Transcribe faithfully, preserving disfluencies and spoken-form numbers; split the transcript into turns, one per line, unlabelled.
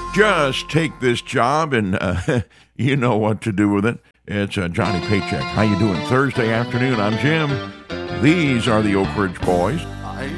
Just take this job and uh, you know what to do with it. It's uh, Johnny Paycheck. How you doing? Thursday afternoon. I'm Jim. These are the Oak Ridge Boys.